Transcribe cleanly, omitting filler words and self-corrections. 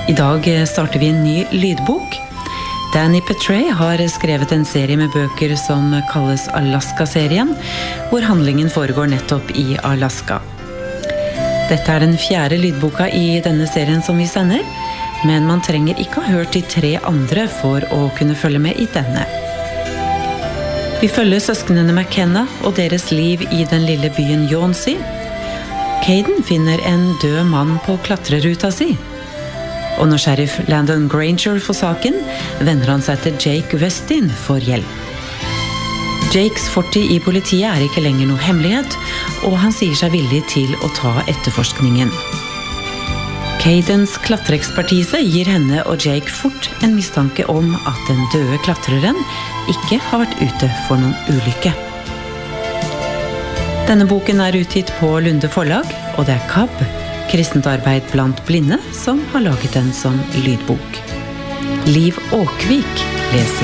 I dag starter vi en ny lydbok. Danny Petre har skrevet en serie med bøker som kalles Alaska-serien, hvor handlingen foregår nettopp i Alaska. Dette er den 4. lydboka i denne serien som vi sender, men man trenger ikke ha hørt de 3 andre for å kunne følge med i denne. Vi følger søsknene McKenna og deres liv i den lille byen Yawnsey. Caden finner en død mann på klatreruta si. Og når sheriff Landon Granger får saken, vender han seg til Jake Westin for hjelp. Jakes fortid i politiet er ikke lenger noe hemmelighet, og han sier seg villig til å ta etterforskningen. Cadens klatreekspertise gir henne og Jake fort en mistanke om at den døde klatreren ikke har vært ute for noen ulykke. Denne boken er utgitt på Lunde forlag, og det er KAB, Kristent arbeid blant blinde, som har laget den som lydbok. Liv Åkvik leser.